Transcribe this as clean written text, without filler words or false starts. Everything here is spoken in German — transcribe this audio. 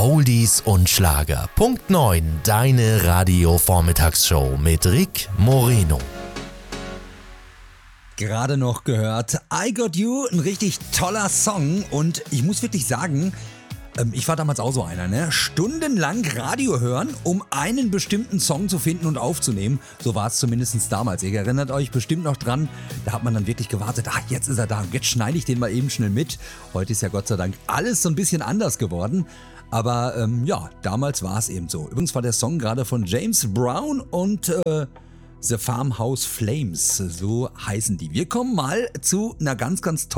Oldies und Schlager. Punkt 9, deine Radio-Vormittagsshow mit Rick Moreno. Gerade noch gehört I Got You, ein richtig toller Song und ich muss wirklich sagen, ich war damals auch so einer, ne? Stundenlang Radio hören, um einen bestimmten Song zu finden und aufzunehmen. So war es zumindest damals. Ihr erinnert euch bestimmt noch dran, da hat man dann wirklich gewartet, jetzt ist er da, jetzt schneide ich den mal eben schnell mit. Heute ist ja Gott sei Dank alles so ein bisschen anders geworden. Aber damals war es eben so. Übrigens war der Song gerade von James Brown und The Farmhouse Flames, so heißen die. Wir kommen mal zu einer ganz, ganz tollen